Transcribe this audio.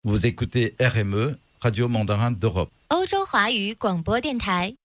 Vous écoutez RME, Radio Mandarin d'Europe. 欧洲华语广播电台。